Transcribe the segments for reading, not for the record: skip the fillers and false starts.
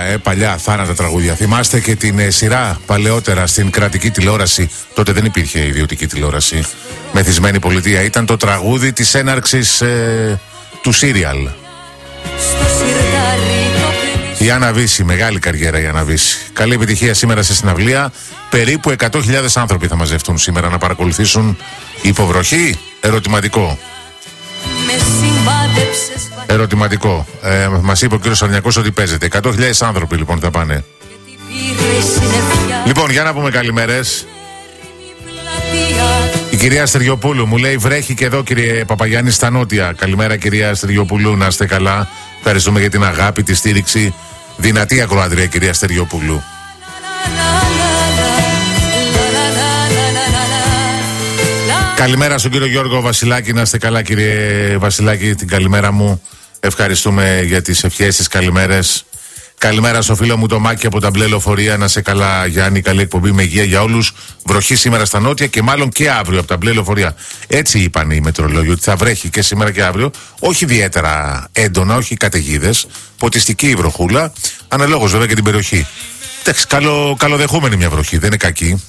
παλιά θάνατα τραγούδια. Θυμάστε και την σειρά παλαιότερα στην κρατική τηλεόραση. Τότε δεν υπήρχε ιδιωτική τηλεόραση. Μεθυσμένη πολιτεία. Ήταν το τραγούδι της έναρξης του σύριαλ. Η Άννα Βύση, μεγάλη καριέρα η Άννα Βύση. Καλή επιτυχία σήμερα σε συναυλία. Περίπου 100.000 άνθρωποι θα μαζευτούν σήμερα να παρακολουθήσουν υποβροχή. Ερωτηματικό. Ερωτηματικό. Μας είπε ο κύριος Σαρνιακός ότι παίζεται. 100.000 άνθρωποι λοιπόν θα πάνε. Λοιπόν, για να πούμε καλημέρες. Η κυρία Στεριοπούλου μου λέει βρέχει και εδώ κύριε Παπαγιάννη στα νότια. Καλημέρα κυρία Στεριοπούλου, να είστε καλά. Ευχαριστούμε για την αγάπη, τη στήριξη. Δυνατή ακροάτρια κυρία Στεριοπούλου. Καλημέρα στον κύριο Γιώργο Βασιλάκη, να είστε καλά κύριε Βασιλάκη, την καλημέρα μου. Ευχαριστούμε για τις ευχές, τις καλημέρες. Καλημέρα στο φίλο μου το Μάκη από τα μπλε λεωφορεία, να σε καλά Γιάννη, καλή εκπομπή με υγεία για όλους. Βροχή σήμερα στα νότια και μάλλον και αύριο από τα μπλε λεωφορεία. Έτσι είπαν οι μετεωρολόγοι ότι θα βρέχει και σήμερα και αύριο. Όχι ιδιαίτερα έντονα, όχι καταιγίδες. Ποτιστική η βροχούλα, αναλόγως βέβαια και την περιοχή. Εντάξει, καλοδεχούμενη μια βροχή, δεν είναι κακή.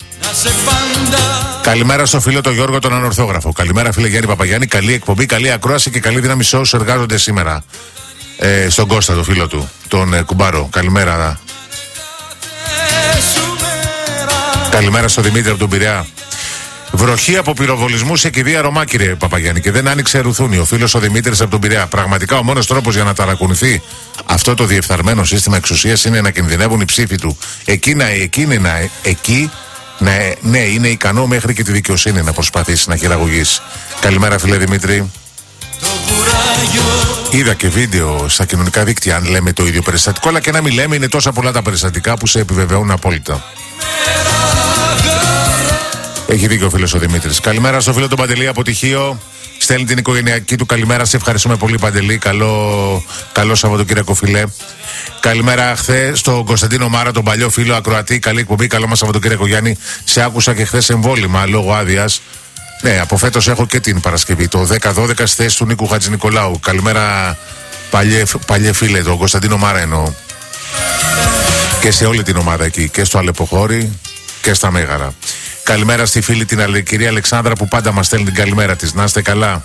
Καλημέρα στο φίλο τον Γιώργο τον Ανορθόγραφο. Καλημέρα φίλε Γιάννη Παπαγιάννη, καλή εκπομπή, καλή ακρόαση και καλή δύναμη σε όσους εργάζονται σήμερα. Στον Κώστα, το φίλο του, τον Κουμπάρο. Καλημέρα. Καλημέρα στο Δημήτρη από τον Πειραιά. Βροχή από πυροβολισμού σε κηδεία Ρωμά, κύριε Παπαγιάννη, και δεν άνοιξε ρουθούνι. Ο φίλος ο Δημήτρης από τον Πειραιά. Πραγματικά ο μόνος τρόπος για να ταρακουνηθεί αυτό το διεφθαρμένο σύστημα εξουσίας είναι να κινδυνεύουν οι ψήφοι του. Ναι, είναι ικανό μέχρι και τη δικαιοσύνη να προσπαθήσει να χειραγωγήσει. Καλημέρα, φίλε Δημήτρη. Είδα και βίντεο στα κοινωνικά δίκτυα, αν λέμε το ίδιο περιστατικό, αλλά και να μην λέμε, είναι τόσα πολλά τα περιστατικά που σε επιβεβαιώνουν απόλυτα. Έχει δίκιο ο φίλος ο Δημήτρης. Καλημέρα στο φίλο τον Παντελή από Τυχείο. Στέλνει την οικογενειακή του καλημέρα. Σε ευχαριστούμε πολύ, Παντελή. Καλό Σαββατοκύριακο, φιλέ. Καλημέρα χθε στον Κωνσταντίνο Μάρα, τον παλιό φίλο ακροατή. Καλή εκπομπή. Καλό μας Σαββατοκύριακο, Γιάννη. Σε άκουσα και χθε εμβόλυμα λόγω άδειας. Ναι, από φέτος έχω και την Παρασκευή. Το 10-12 στη θέση του Νίκου Χατζηνικολάου. Καλημέρα, παλιέ φίλε, τον Κωνσταντίνο Μάρα εννοώ. Και σε όλη την ομάδα εκεί. Και στο Αλεποχώρι και στα Μέγαρα. Καλημέρα στη φίλη την κυρία Αλεξάνδρα που πάντα μας στέλνει την καλημέρα της. Να είστε καλά.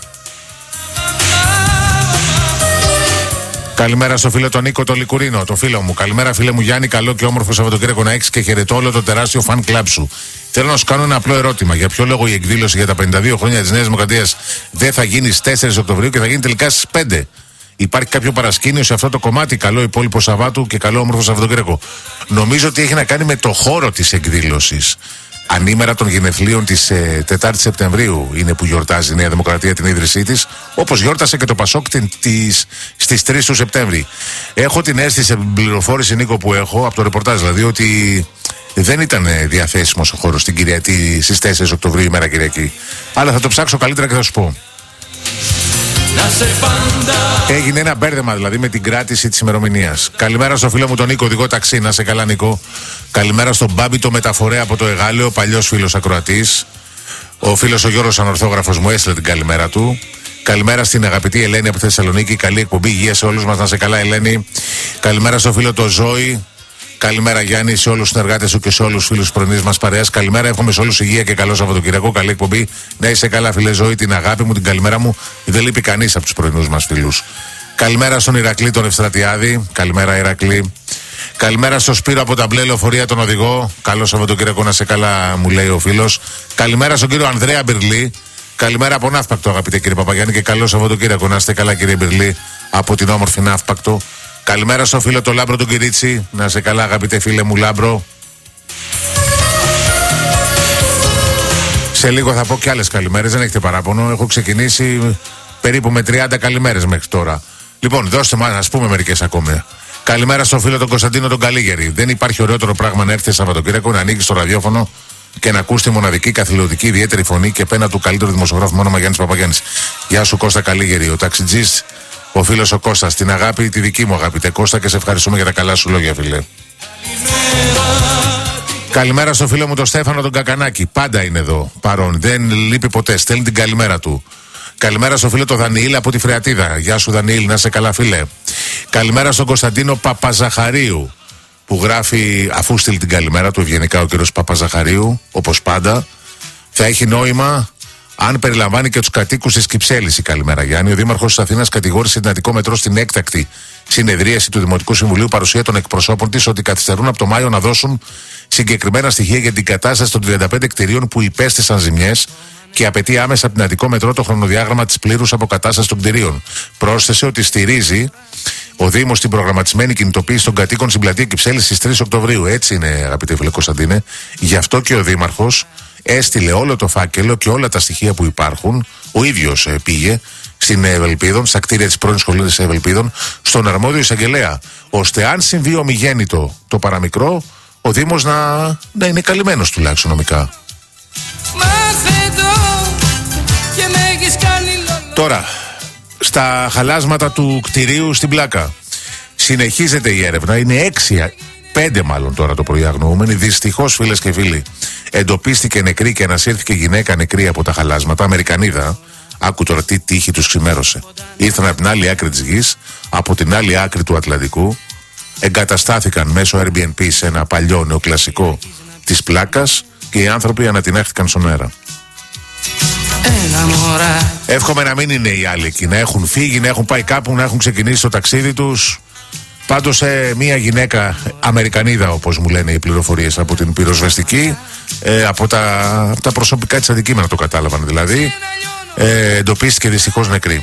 Καλημέρα στο φίλο τον Νίκο τον Λικουρίνο, το φίλο μου. Καλημέρα φίλε μου Γιάννη, καλό και όμορφο Σαββατοκύριακο να έχεις και χαιρετώ όλο το τεράστιο φαν κλαμπ σου. Θέλω να σου κάνω ένα απλό ερώτημα. Για ποιο λόγο η εκδήλωση για τα 52 χρόνια της Νέας Δημοκρατίας δεν θα γίνει στις 4 Οκτωβρίου και θα γίνει τελικά στις 5? Υπάρχει κάποιο παρασκήνιο σε αυτό το κομμάτι? Καλό υπόλοιπο Σαββάτου και καλό όμορφο Σαββατοκύριακο. Νομίζω ότι έχει να κάνει με το χώρο της εκδήλωσης. Ανήμερα των γενεθλίων της 4η Σεπτεμβρίου είναι που γιορτάζει η Νέα Δημοκρατία την ίδρυσή της, όπως γιόρτασε και το Πασόκ στις 3 του Σεπτέμβρη. Έχω την αίσθηση, από την πληροφόρηση Νίκο που έχω, από το ρεπορτάζ δηλαδή, ότι δεν ήταν διαθέσιμος ο χώρος στις 4 Οκτωβρίου ημέρα Κυριακή. Αλλά θα το ψάξω καλύτερα και θα σου πω. Έγινε ένα μπέρδεμα δηλαδή με την κράτηση της ημερομηνίας. Καλημέρα στο φίλο μου τον Νίκο, οδηγό ταξί. Να σε καλά, Νίκο. Καλημέρα στον Μπάμπη το μεταφορέα από το Εγάλεο, παλιός φίλος ακροατής. Ο φίλος ο Γιώργος Ανορθόγραφος μου έστειλε την καλημέρα του. Καλημέρα στην αγαπητή Ελένη από Θεσσαλονίκη. Καλή εκπομπή, υγεία σε όλους μας. Να σε καλά, Ελένη. Καλημέρα στο φίλο το Ζώη. Καλημέρα Γιάννη, σε όλους τους συνεργάτες σου και σε όλους τους φίλους πρωινής μας παρέας. Καλημέρα, εύχομαι σε όλους υγεία και καλό Σαββατοκυριακό. Καλή εκπομπή. Να είσαι καλά, φίλε Ζωή, την αγάπη μου, την καλημέρα μου. Δεν λείπει κανείς από τους πρωινούς μας φίλους. Καλημέρα στον Ηρακλή τον Ευστρατιάδη. Καλημέρα, Ηρακλή. Καλημέρα στο Σπύρο από τα μπλε λεωφορεία τον οδηγό. Καλό Σαββατοκυριακό, να σε καλά, μου λέει ο φίλος. Καλημέρα στον κύριο Ανδρέα Μπυρλή. Καλημέρα από Ναύπακτο, αγαπητέ κύριε Παπαγιάννη, και καλό Σαββατοκύριακο. Να είστε καλά, κύριε Μπυρλή, από την όμορφη Ναύπακτο. Καλημέρα στο φίλο το Λάμπρο τον Κυρίτσι. Να σε καλά, αγαπητέ φίλε μου Λάμπρο. Σε λίγο θα πω και άλλες καλημέρες, δεν έχετε παράπονο. Έχω ξεκινήσει περίπου με 30 καλημέρες μέχρι τώρα. Λοιπόν, δώστε μας να πούμε μερικές ακόμη. Καλημέρα στο φίλο τον Κωνσταντίνο τον Καλίγερη. Δεν υπάρχει ωραιότερο πράγμα να έρθει Σαββατοκύριακο, να ανοίξει το ραδιόφωνο και να ακούσει τη μοναδική καθηλωτική ιδιαίτερη φωνή και πένα του καλύτερου δημοσιογράφου μου, όνομα Γιάννης Παπαγιάννης. Γεια σου Κώστα Καλίγερη, ο ταξιτζής, ο φίλος ο Κώστας. Την αγάπη, τη δική μου αγαπητέ Κώστα, και σε ευχαριστούμε για τα καλά σου λόγια, φίλε. Καλημέρα στο φίλο μου τον Στέφανο τον Κακανάκη. Πάντα είναι εδώ παρόν. Δεν λείπει ποτέ. Στέλνει την καλημέρα του. Καλημέρα στο φίλο το Δανιήλ από τη Φρεατίδα. Γεια σου Δανιήλ, να σε καλά φίλε. Καλημέρα στον Κωνσταντίνο Παπαζαχαρίου που γράφει, αφού στείλει την καλημέρα του ευγενικά ο κύριος Παπαζαχαρίου, όπως πάντα, θα έχει νόημα αν περιλαμβάνει και τους κατοίκους της Κυψέλης η καλημέρα. Γιάννη, ο Δήμαρχος της Αθήνας κατηγόρησε την Αττικό Μετρό στην έκτακτη συνεδρίαση του Δημοτικού Συμβουλίου παρουσία των εκπροσώπων της ότι καθυστερούν από το Μάιο να δώσουν συγκεκριμένα στοιχεία για την κατάσταση των 35 κτηρίων που υπέστησαν ζημιές και απαιτεί άμεσα από την Αττικό Μετρό το χρονοδιάγραμμα της πλήρους αποκατάστασης των κτηρίων. Πρόσθεσε ότι στηρίζει ο Δήμος την προγραμματισμένη κινητοποίηση των κατοίκων στην πλατεία Κυψέλης στις 3 Οκτωβρίου. Έτσι είναι, αγαπητέ φίλε Κωνσταντίνε. Γι' αυτό και ο Δήμαρχος έστειλε όλο το φάκελο και όλα τα στοιχεία που υπάρχουν. Ο ίδιος πήγε στην Ευελπίδων, στα κτίρια της πρώην σχολής της Ευελπίδων, στον αρμόδιο εισαγγελέα, ώστε αν συμβεί ομιγέννητο το παραμικρό, ο Δήμος να είναι καλυμμένος τουλάχιστον νομικά. Τώρα, στα χαλάσματα του κτηρίου στην Πλάκα συνεχίζεται η έρευνα. Είναι 5 μάλλον τώρα το πρωί αγνοούμενοι. Δυστυχώς, φίλες και φίλοι, εντοπίστηκε νεκρή και ανασύρθηκε γυναίκα νεκρή από τα χαλάσματα, Αμερικανίδα. Άκου τώρα τι τύχη τους ξημέρωσε. Ήρθαν από την άλλη άκρη της γης, από την άλλη άκρη του Ατλαντικού, εγκαταστάθηκαν μέσω Airbnb σε ένα παλιό νεοκλασικό της Πλάκας και οι άνθρωποι ανατινάχθηκαν στον αέρα. Εύχομαι να μην είναι οι άλλοι εκεί, να έχουν φύγει, να έχουν πάει κάπου, να έχουν ξεκινήσει το ταξίδι τους. Πάντως μια γυναίκα Αμερικανίδα, όπως μου λένε οι πληροφορίες από την πυροσβεστική, από τα προσωπικά της αντικείμενα το κατάλαβαν δηλαδή, εντοπίστηκε δυστυχώς νεκρή.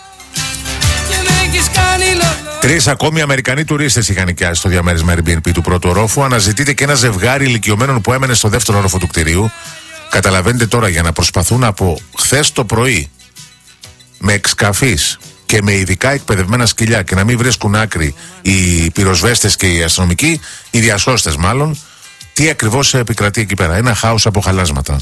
3 ακόμη Αμερικανοί τουρίστες είχαν νοικιάσει στο διαμέρισμα Airbnb του πρώτου ορόφου. Αναζητείται και ένα ζευγάρι ηλικιωμένων που έμενε στο δεύτερο όροφο του κτηρίου. Καταλαβαίνετε τώρα, για να προσπαθούν από χθες το πρωί με εξκαφείς και με ειδικά εκπαιδευμένα σκυλιά και να μην βρίσκουν άκρη οι πυροσβέστες και οι αστυνομικοί, οι διασώστες μάλλον, τι ακριβώς επικρατεί εκεί πέρα. Ένα χάος από χαλάσματα.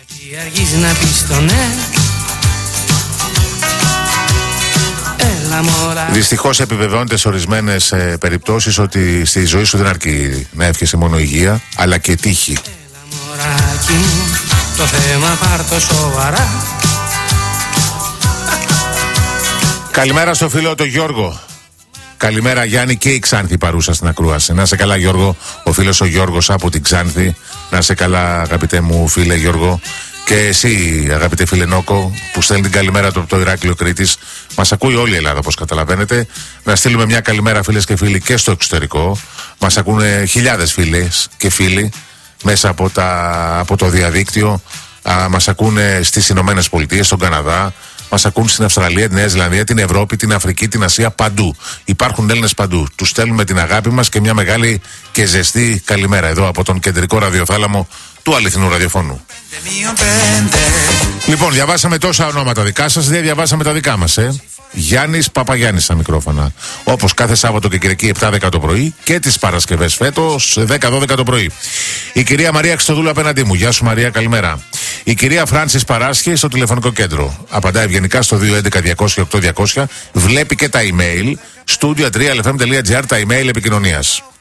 Δυστυχώς επιβεβαιώνεται σε ορισμένες περιπτώσεις ότι στη ζωή σου δεν αρκεί να εύχεσαι μόνο υγεία, αλλά και τύχη. Το θέμα πάρ' σοβαρά. Καλημέρα στο φίλο το Γιώργο. Καλημέρα Γιάννη και η Ξάνθη παρούσα στην ακρόαση. Να σε καλά Γιώργο, ο φίλος ο Γιώργος από την Ξάνθη. Να σε καλά αγαπητέ μου φίλε Γιώργο. Και εσύ αγαπητέ φίλε Νόκο που στέλνει την καλημέρα του από το Ηράκλειο Κρήτης. Μας ακούει όλη η Ελλάδα όπως καταλαβαίνετε. Να στείλουμε μια καλημέρα φίλες και φίλοι και στο εξωτερικό. Μας ακούνε χιλιάδες φίλες και φίλοι μέσα από το διαδίκτυο. Μας ακούνε στις Ηνωμένες Πολιτείες, στον Καναδά. Μας ακούν στην Αυστραλία, την Νέα Ζηλανδία, την Ευρώπη, την Αφρική, την Ασία, παντού. Υπάρχουν Έλληνες παντού. Τους στέλνουμε την αγάπη μας και μια μεγάλη και ζεστή καλημέρα εδώ από τον κεντρικό ραδιοθάλαμο του αληθινού ραδιοφώνου. Λοιπόν, διαβάσαμε τόσα ονόματα δικά σας, δεν διαβάσαμε τα δικά μας, Γιάννης Παπαγιάννης στα μικρόφωνα. Όπως κάθε Σάββατο και Κυριακή 7-10 το πρωί και τις Παρασκευές φέτος 10-12 το πρωί. Η κυρία Μαρία Χριστοδούλου απέναντί μου. Γεια σου Μαρία, καλημέρα. Η κυρία Φράνσις Παράσχη στο τηλεφωνικό κέντρο. Απαντάει ευγενικά στο 211-200-8200. Βλέπει και τα email. Studio3lfm.gr τα email επικοινωνίας.